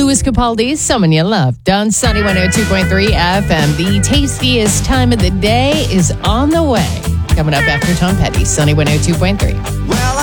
Louis Capaldi's Someone You Loved on Sunny 102.3 FM. The tastiest time of the day is on the way. Coming up after Tom Petty, Sunny 102.3. Well,